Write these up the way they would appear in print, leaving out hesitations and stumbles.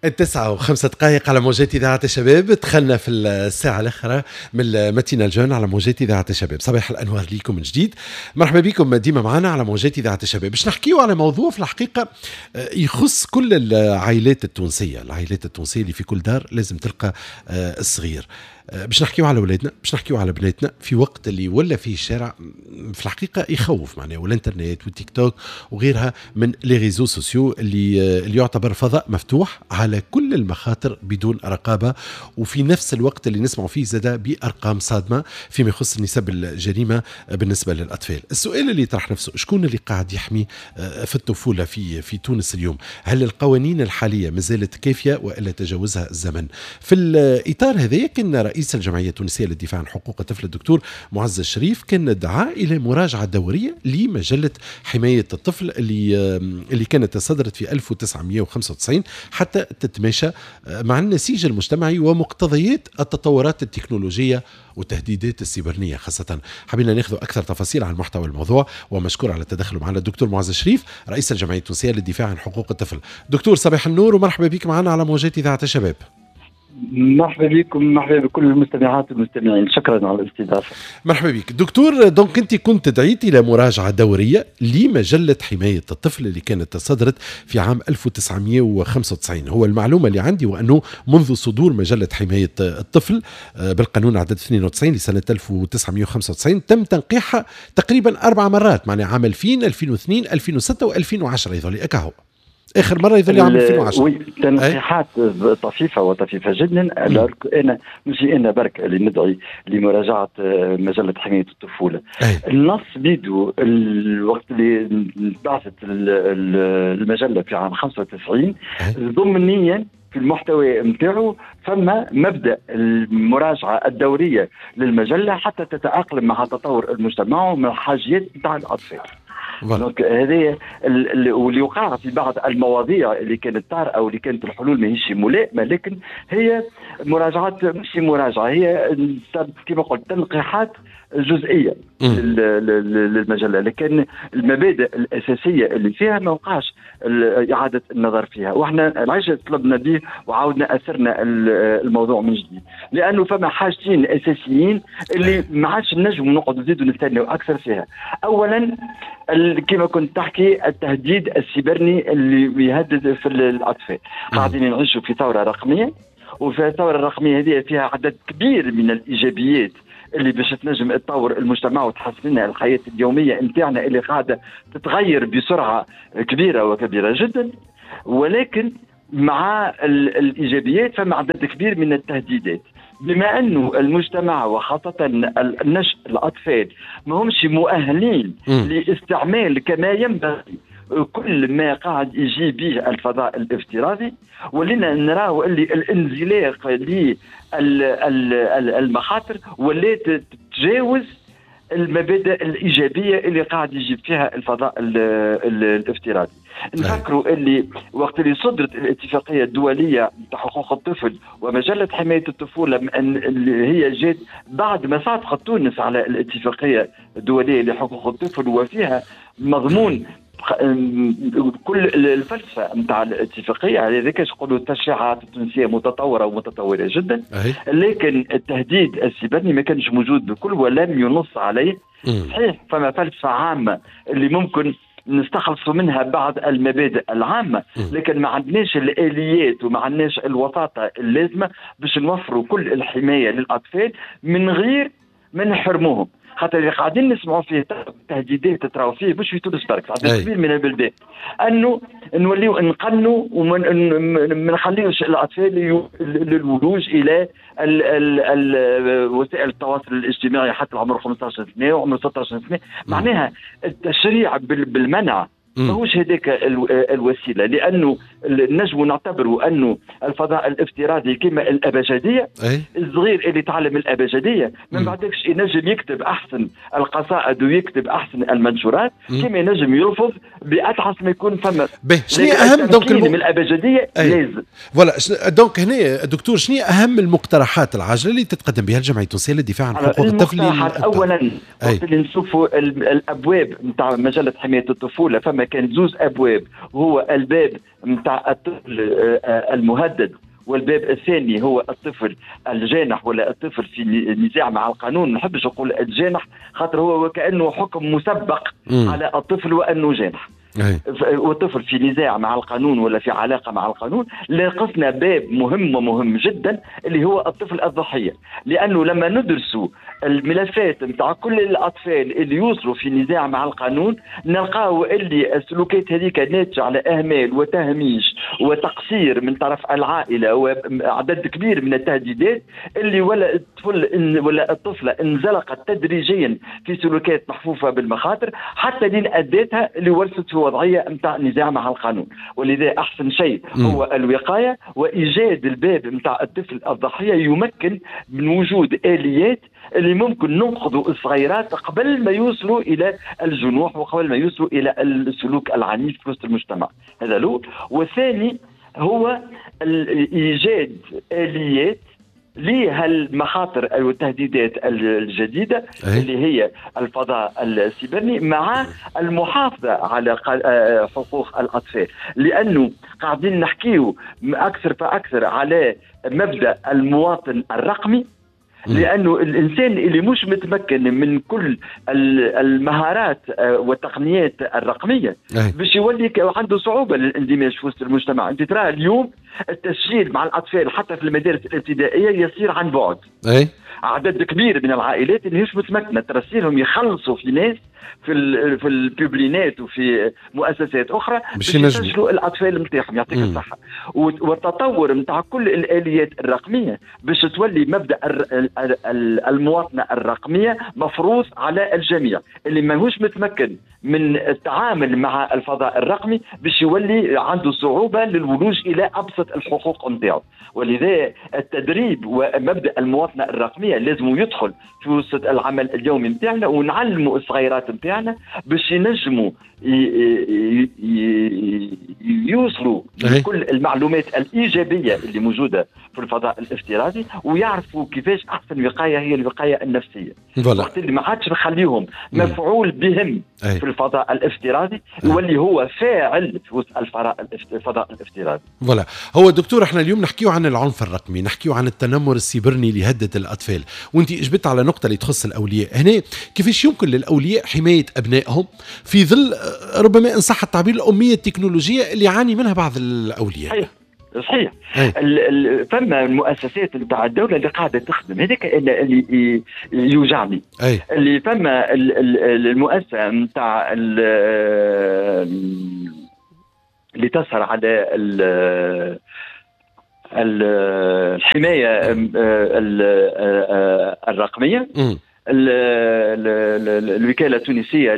9:05 على موجات إذاعة الشباب. دخلنا في الساعة الأخرى من متينا الجون على موجات إذاعة الشباب. صباح الأنوار ليكم من جديد، مرحبا بكم ديما معنا على موجات إذاعة الشباب. باش نحكيو على موضوع في الحقيقة يخص كل العائلات التونسية اللي في كل دار لازم تلقى الصغير. باش نحكيو على أولادنا، باش نحكيو على بناتنا في وقت اللي ولا فيه الشارع في الحقيقة يخوف معناه، والإنترنت والتيك توك وغيرها من لي ريزو سوسيو اللي يعتبر فضاء مفتوح على كل المخاطر بدون رقابة، وفي نفس الوقت اللي نسمع فيه زادا بأرقام صادمة فيما يخص نسب الجريمة بالنسبة للأطفال. السؤال اللي يطرح نفسه، شكون اللي قاعد يحمي في الطفولة في تونس اليوم؟ هل القوانين الحالية مازالت كافية وإلا تجاوزها الزمن؟ في الإطار هذا كان رئيس الجمعية التونسية للدفاع عن حقوق الطفل الدكتور معز الشريف كان دعا إلى مراجعة دورية لمجلة حماية الطفل اللي كانت صدرت في 1995 حتى تتماشى مع النسيج المجتمعي ومقتضيات التطورات التكنولوجية والتهديدات السيبرانية خاصة. حبينا ناخذ أكثر تفاصيل عن محتوى الموضوع، ومشكور على التدخل معنا الدكتور معز الشريف رئيس الجمعية التونسية للدفاع عن حقوق الطفل. دكتور صباح النور ومرحبا بك معنا على موجات إذاعة الشباب. مرحبا بكم، مرحبا بكل المستمعات والمستمعين، شكرا على الاستضافة. مرحبا بك دكتور. دونك انت كنت دعيت الى مراجعة دورية لمجلة حماية الطفل اللي كانت صدرت في عام 1995. هو المعلومة اللي عندي وانه منذ صدور مجلة حماية الطفل بالقانون عدد 92 لسنة 1995 تم تنقيحها تقريبا 4 مرات، معنى عام 2000 2002 2006 و2010 يظل اكاهو اخر مره يظل عام 2010. وي تنقيحات طفيفه جدا. انا مش انا برك اللي ندعي لمراجعه مجله حمايه الطفوله. النص بيدو الوقت اللي بعثت المجله في عام 95 ضمنيا في المحتوى نتاعو فما مبدأ المراجعة الدورية للمجلة حتى تتأقلم مع تطور المجتمع ومع الحاجيات نتاع الأطفال. دونك هذه واللي وقع في بعض المواضيع اللي كانت طارئة او اللي كانت الحلول ماهيش ملائمة، لكن هي مراجعات مش مراجعة، هي كما قلت تنقيحات جزئية للمجلة، لكن المبادئ الأساسية اللي فيها ما وقعش إعادة النظر فيها. وإحنا عايش طلبنا به وعاودنا أثرنا الموضوع من جديد، لأنه فما حاجتين أساسيين اللي ما عادش نجم نقعد نزيدوا نستنوا أكثر فيها. أولا كما كنت تحكي التهديد السيبراني اللي يهدد في الأطفال. قاعدين نعيشوا في ثورة رقمية، وفي الثورة الرقمية هذه فيها عدد كبير من الإيجابيات اللي باش تنجم تطور المجتمع وتحسن لنا الحياة اليومية نتاعنا اللي قاعدة تتغير بسرعة كبيرة وكبيرة جدا، ولكن مع الإيجابيات فما عدد كبير من التهديدات. بما أنه المجتمع وخاصة النشء الأطفال ما همش مؤهلين لاستعمال كما ينبغي كل ما قاعد يجي به الفضاء الافتراضي، ولينا نراو اللي الانزلاق للمخاطر ولات تتجاوز المبادئ الإيجابية اللي قاعد يجيب فيها الفضاء الافتراضي. نفكروا اللي وقت اللي صدرت الاتفاقية الدولية لحقوق الطفل ومجلة حماية الطفولة اللي هي جات بعد ما صادقت تونس على الاتفاقية الدولية لحقوق الطفل، وفيها مضمون كل الفلسفه نتاع الاتفاقيه. على ذلك يقولوا التشريعات التونسيه متطوره ومتطوره جدا، لكن التهديد السيبراني ما كانش موجود بكل ولم ينص عليه. صحيح فما فلسفه عامه اللي ممكن نستخلصوا منها بعض المبادئ العامه، لكن ما عندناش الاليات وما عندناش الوساطه اللازمه باش نوفروا كل الحمايه للاطفال من غير ما نحرموهم. خاطر اللي قاعدين نسمعوا فيه تهديدات تراو فيه مش في تونس برك، عدد كبير من البلدان، انه نوليو نقنوا وما نخليوش الاطفال للولوج الى وسائل التواصل الاجتماعي حتى عمره 15 سنه وعمره 16 سنه. معناها التشريع بالمنع ماهوش هذاك الوسيله، لانه نجم نعتبروا انه الفضاء الافتراضي كما الابجديه، الصغير اللي تعلم الابجديه من بعدكش ينجم يكتب احسن القصائد ويكتب احسن المنشورات، كما ينجم يلفظ باتعس ما يكون فما. شنو اهم دونك من الابجديه لازم فوالا. دونك هنا دكتور شنو اهم المقترحات العاجله اللي تتقدم بها الجمعيه التونسيه للدفاع عن حقوق الطفل؟ اولا وقت اللي نشوفوا الابواب نتاع مجله حمايه الطفوله فما فما كان زوز ابواب، وهو الباب نتاع الطفل المهدد، والباب الثاني هو الطفل الجانح ولا الطفل في نزاع مع القانون. ما نحبش نقول الجانح خاطر هو وكأنه حكم مسبق على الطفل وأنه جانح، والطفل في نزاع مع القانون ولا في علاقة مع القانون. لاقصنا باب مهم جدا اللي هو الطفل الضحية، لأنه لما ندرسوا الملفات متاع كل الأطفال اللي يوصلوا في نزاع مع القانون نلقاو اللي السلوكات هذيك ناتجة على إهمال وتهميش وتقصير من طرف العائلة وعدد كبير من التهديدات، اللي ولا الطفلة انزلقت تدريجيا في سلوكات محفوفة بالمخاطر حتى لين أديتها اللي ورثت في وضعية متاع نزاع مع القانون. ولذا أحسن شيء هو الوقاية وإيجاد الباب متاع الطفل الضحية يمكن من وجود آليات اللي ممكن ننقذوا الصغيرات قبل ما يوصلوا إلى الجنوح وقبل ما يوصلوا إلى السلوك العنيف في وسط المجتمع. هذا له. والثاني هو إيجاد آليات لهالمخاطر والتهديدات الجديدة اللي هي الفضاء السيبراني مع المحافظة على حقوق الأطفال، لأنه قاعدين نحكيه أكثر فأكثر على مبدأ المواطن الرقمي، لأنه الإنسان اللي مش متمكن من كل المهارات والتقنيات الرقمية باش يولي عنده صعوبة للاندماج في وسط المجتمع. أنت ترى اليوم التسجيل مع الأطفال حتى في المدارس الابتدائية يصير عن بعد. عدد كبير من العائلات اللي مش متمكنة ترسلهم يخلصوا في ناس في البيبلينات وفي مؤسسات اخرى باش يسجلوا الاطفال نتاعهم. يعطيك الصحه. والتطور نتاع كل الاليات الرقميه باش تولي مبدا المواطنه الرقميه مفروض على الجميع. اللي ماهوش متمكن من التعامل مع الفضاء الرقمي باش يولي عنده صعوبه للولوج الى ابسط الحقوق نتاعو. ولذا التدريب ومبدا المواطنه الرقميه لازم يدخل في وسط العمل اليومي نتاعنا، ونعلموا الصغيرات نتاعنا باش ينجموا يوصلوا لكل المعلومات الإيجابية اللي موجودة في الفضاء الافتراضي، ويعرفوا كيفاش أحسن وقاية هي الوقاية النفسية. وقت اللي ما عادش نخليهم مفعول بهم في الفضاء الافتراضي واللي هو فاعل في وسط الفضاء الافتراضي. فوالا. هو دكتور احنا اليوم نحكيو عن العنف الرقمي، نحكيو عن التنمر السيبرني اللي يهدد الأطفال، وانت اجبت على نقطة اللي تخص الأولياء. هنا كيفاش يمكن للأولياء حماية أبنائهم في ظل ربما إن صح التعبير الأمية التكنولوجية اللي يعاني منها بعض الأولياء؟ صحيح. فما المؤسسات نتاع الدولة اللي قاعدة تخدم، هذاك اللي يوجعني. اللي فما المؤسسة نتاع اللي تسهر على الحماية الرقمية، الوكالة التونسية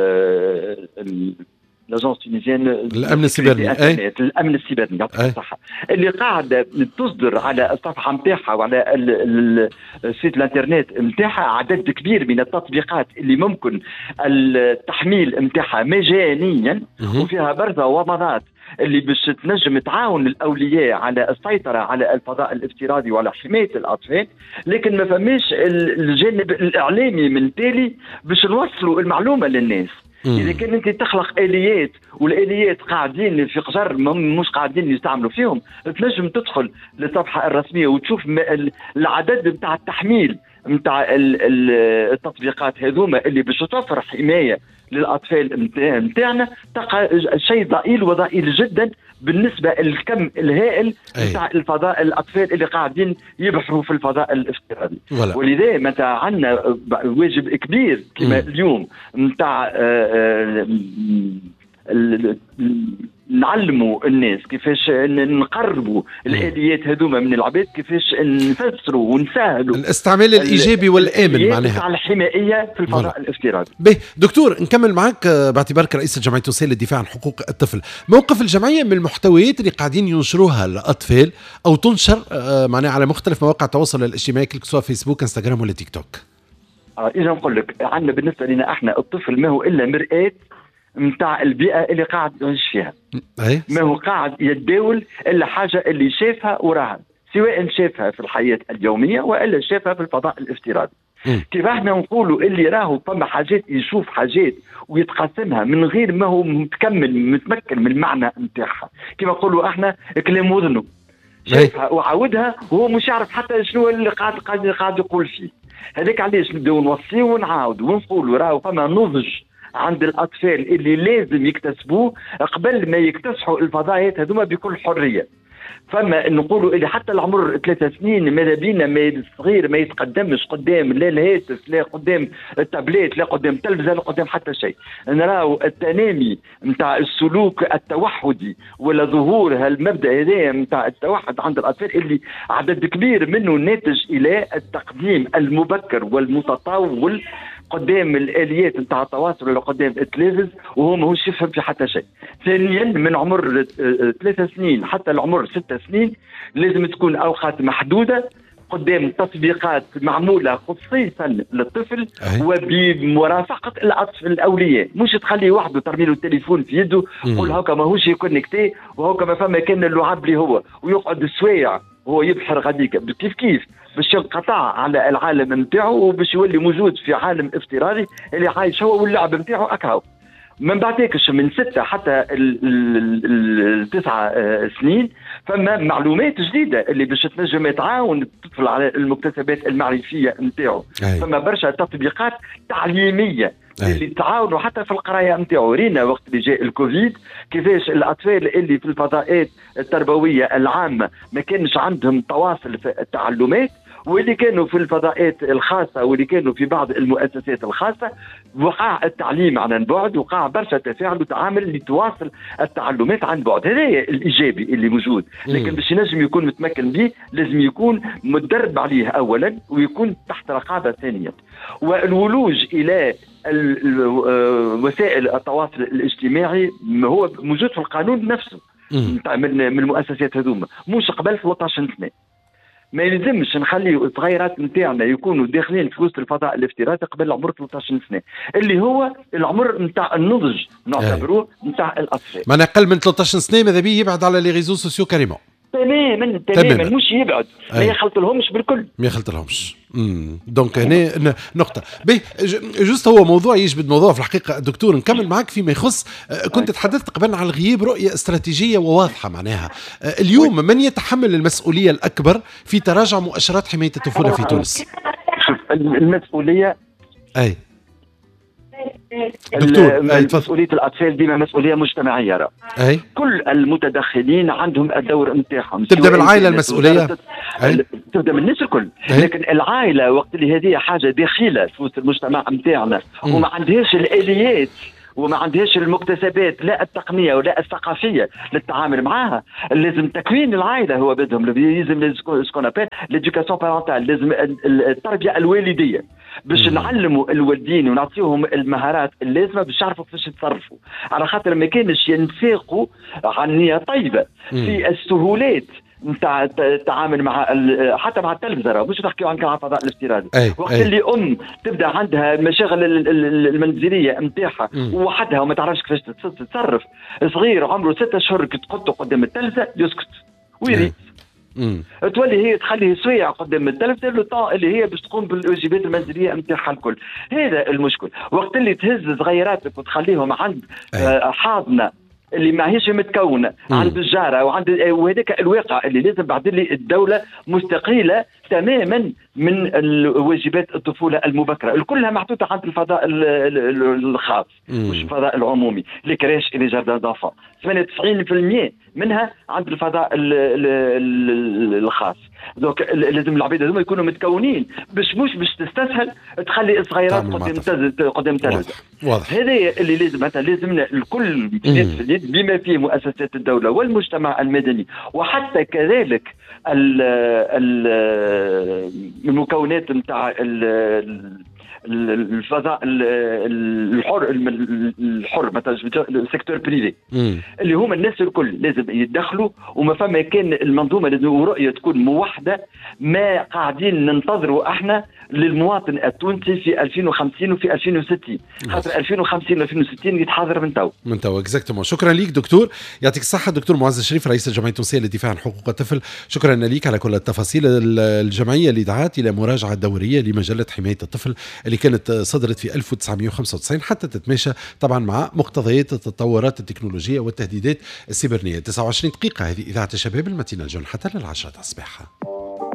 لجنس تونيزيان الامن السيبراني، الامن السيبراني يعطيك الصحه، اللي قاعده تصدر على الصفحه نتاعها وعلى السيت الانترنت نتاعها عدد كبير من التطبيقات اللي ممكن التحميل نتاعها مجانيا، وفيها برزه ومضات اللي باش تنجم تعاون الاولياء على السيطره على الفضاء الافتراضي وعلى حمايه الاطفال. لكن ما فماش الجانب الاعلامي من تالي باش نوصلوا المعلومه للناس. إذا كان أنت تخلق آليات والآليات قاعدين في قجر مش قاعدين يستعملوا فيهم، تنجم تدخل للصفحة الرسمية وتشوف العدد بتاع التحميل بتاع التطبيقات هذوما اللي باش توفر حماية للأطفال متاعنا. تلقى شيء ضئيل وضئيل جدا بالنسبة للكم الهائل بتاع الفضاء الأطفال اللي قاعدين يبحثوا في الفضاء الافتراضي. ولذا متى عندنا واجب كبير كما اليوم متاع نعلموا الناس كيفاش نقربوا الآليات هذوما من العباد، كيفاش نفسروا ونسهلوا الاستعمال الإيجابي والآمن معناها الحمائية في الفضاء الافتراضي. دكتور نكمل معك باعتبارك رئيس جمعية وسائل للدفاع عن حقوق الطفل، موقف الجمعية من المحتويات اللي قاعدين ينشروها الأطفال أو تنشر معناها على مختلف مواقع التواصل الاجتماعي سواء فيسبوك انستغرام ولا تيك توك؟ إذا نقول لك عندنا بالنسبة لنا احنا الطفل ما هو إلا مرآة متاع البيئة اللي قاعد يعيش فيها. ما هو قاعد يتداول إلا حاجة اللي شافها وراها، سواء شافها في الحياة اليومية وإلا شافها في الفضاء الافتراضي. كيف احنا نقولوا اللي راهو فما حاجات يشوف حاجات ويتقسمها من غير ما هو متمكن من المعنى نتاعها، كيف نقولوا احنا كلام وذنه شايفها وعاودها وهو مش يعرف حتى شنو اللي قاعد يقول فيه. هذاك علاش نبداو نوصيه ونعاود ونقولوا راهو فما نضج عند الاطفال اللي لازم يكتسبوه قبل ما يكتسحوا الفضائيات هذوما بكل حريه. فما نقولوا اللي حتى العمر 3 سنين ماذا بينا ما الصغير ما يتقدمش قدام لا الهاتف لا قدام التابليت لا قدام التلفزه لا قدام حتى شيء. نراو التنامي نتاع السلوك التوحدي ولا ظهور هالمبدا هذا نتاع التوحد عند الاطفال اللي عدد كبير منه ناتج الى التقديم المبكر والمتطاول قدام الاليات نتاع التواصل ولا قدام التلفز وهو ماهوش يفهم في حتى شيء. ثانيا من عمر 3 سنين حتى العمر 6 سنين لازم تكون اوقات محدوده قدام تطبيقات معموله خصيصا للطفل وبمرافقه الاولياء، مش تخليه وحده ترمي له التليفون في يده وقول هكا ماهوش يكونكتي وهكا ما فما كان اللعب لي هو ويقعد سوايع وهو يبحر غاديك كيف باش ينقطع على العالم نتاعو وباش يولي موجود في عالم افتراضي اللي عايش هو واللعب نتاعو اكاو. من بعديكش من 6 حتى 9 سنين فما معلومات جديده اللي باش تنجم تعاون الطفل على المكتسبات المعرفيه نتاعو. فما برشا تطبيقات تعليميه اللي تعاونوا حتى في القرايه نتاعو. رينا وقت اللي جاء الكوفيد كيفاش الاطفال اللي في الفضاءات التربويه العامه ما كانش عندهم تواصل في التعلمات واللي كانوا في الفضاءات الخاصة واللي كانوا في بعض المؤسسات الخاصة وقع التعليم عن بعد وقع برشا تفاعل وتعامل لتواصل التعلمات عن بعد. هذا الإيجابي اللي موجود، لكن باش ينجم يكون متمكن به لازم يكون متدرب عليه أولا ويكون تحت رقابة ثانيا. والولوج إلى وسائل التواصل الاجتماعي هو موجود في القانون نفسه من المؤسسات هذوما مش قبل 13 سنة. ما يلزمش نخلي الصغيرات نتاعنا يكونوا داخلين في وسط الفضاء الافتراضي قبل عمر 13 سنه اللي هو العمر نتاع النضج نعتبروه نتاع الاطفال. ما اقل من 13 سنه ماذا بيه يبعد على لي ريزو سوسيو كاريمون. تماما مش يبعد ما يخلطلهمش بالكل ما يخلطلهمش. دونك هنا نقطة جوست هو موضوع يجبد موضوع في الحقيقة. دكتور نكمل معك فيما يخص كنت تحدثت قبل عن الغياب رؤية استراتيجية وواضحة معناها. اليوم من يتحمل المسؤولية الأكبر في تراجع مؤشرات حماية الطفولة في تونس؟ شوف المسؤولية دكتور مسؤولية الأطفال ديما مسؤولية مجتمعية. كل المتدخلين عندهم الدور نتاعهم. تبدأ بالعائلة المسؤولية، تبدأ من الناس الكل. لكن العائلة وقت اللي هذه حاجة داخلة في المجتمع نتاعنا وما عندهاش الآليات وما عندهاش المكتسبات لا التقنية ولا الثقافية للتعامل معها، لازم تكوين العائلة هو بدهم لازم سكون ابل ليدوكاسيون بارونتال، لازم التربية الوالدية باش نعلموا الوالدين ونعطيهم المهارات اللازمة باش يعرفوا كيفاش يتصرفوا، على خاطر ما كانش ينفاقوا عن نية طيبة في السهولات نتاع التعامل مع حتى مع التلفزه. مش نحكيو عن الفضاء الافتراضي وقت اللي تبدا عندها المشاغل المنزليه نتاعها وحدها وما تعرفش كيفاش تتصرف. صغير عمره 6 أشهر تحطه قدام التلفزه يسكت ويريد تولي هي تخليه سويع قدام التلفزه اللي هي باش تقوم بالواجبات المنزليه نتاعها الكل. هذا المشكل. وقت اللي تهز صغيراتك وتخليهم عند حاضنه اللي ماهيش متكونه عند الجاره وهذاك الواقع اللي لازم بعد لي الدوله مستقيله تماما من واجبات الطفوله المبكره الكلها محطوطه عند الفضاء الخاص مش الفضاء العمومي. الكريش اللي جاردان دافون 98% منها عند الفضاء الخاص. دونك لازم العباد هذوما يكونوا متكونين مش باش تستسهل تخلي الصغيرات قدام التلفزه. هذا اللي لازم لازمنا الكل بما فيه مؤسسات الدوله والمجتمع المدني وحتى كذلك المكونات نتاع الفضاء الحر مثلا السيكتور بريفي اللي هما الناس الكل لازم يتدخلوا، وما فما كان المنظومه لازم رؤيه تكون موحده. ما قاعدين ننتظروا احنا للمواطن التونسي في 2050 وفي 2060، خاطر 2050 و 2060 يتحضر من تو اكزاكتومون. شكرا ليك دكتور، يعطيك الصحه. دكتور معز الشريف رئيس الجمعيه التونسيه للدفاع عن حقوق الطفل، شكرا ليك على كل التفاصيل. الجمعيه اللي دعت الى مراجعه دوريه لمجله حمايه الطفل اللي كانت صدرت في 1995 حتى تتماشى طبعا مع مقتضيات التطورات التكنولوجيه والتهديدات السيبرانيه. 29 دقيقه، هذه اذاعه الشباب المتينه الجون حتى لل10 الصباح.